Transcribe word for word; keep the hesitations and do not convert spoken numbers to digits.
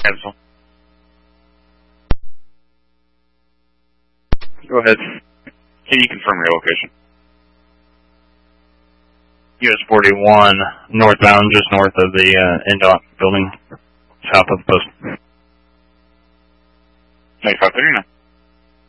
Cancel. Go ahead. Can you confirm your location? U S forty-one, northbound, just north of the uh, N D O T building, south of the post. ninety-five thirty-nine.